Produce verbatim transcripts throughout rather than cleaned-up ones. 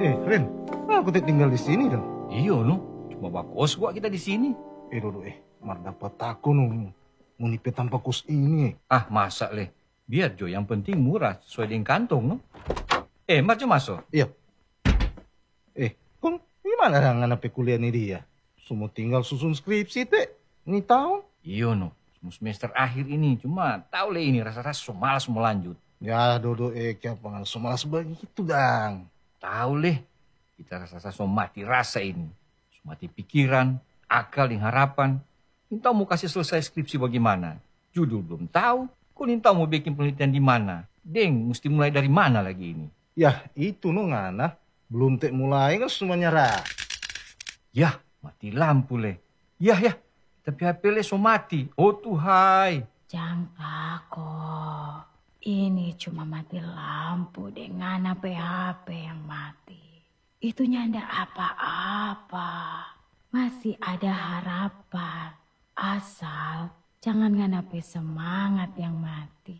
Eh, Ren, aku tak tinggal di sini dong. Iyo no, cuma bakos gua kita di sini. Eh, Dodo, eh, mar dapat aku no, munipe tanpa kos ini. Eh. Ah, masa leh. Biar Jo, yang penting murah sesuai dengan kantong no. Eh, mar Jo masuk. Iya. Eh, kong gimana dengan apa kuliah nih dia? Semua tinggal susun skripsi teh. Ini tahun. Iyo no, semester akhir ini cuma tahu leh ini rasa-rasa so malas mau lanjut. Ya, Dodo, eh, kayak pengal so malas begitu, Dang. Tahu leh, kita rasa-rasa so mati rasa ini. So mati pikiran, akal dan harapan. Nintau mau kasih selesai skripsi bagaimana? Judul belum tahu. Kok nintau mau bikin penelitian di mana? Deng, mesti mulai dari mana lagi ini? Ya, itu no ngana. Belum tek mulai kan semua nyerah. Yah, mati lampu leh. Yah, yah. Tapi H P leh so mati. Oh Tuhai. Jangan takut. Ini cuma mati lampu dengan H P yang mati. Itu nyanda apa-apa. Masih ada harapan. Asal jangan nganapi semangat yang mati.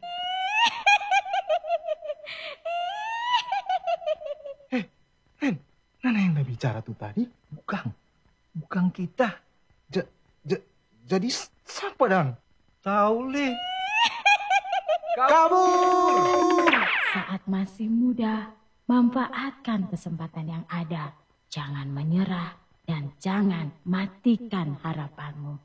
Eh, Ren, Nana yang udah bicara tuh tadi? Bukan. Bukan kita. Ja, ja, jadi siapa, Dang? Tahu leh. Kabur! Saat masih muda, manfaatkan kesempatan yang ada. Jangan menyerah dan jangan matikan harapanmu.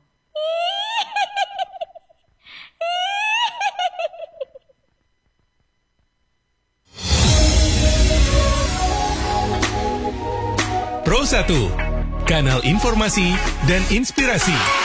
Pro satu, kanal informasi dan inspirasi.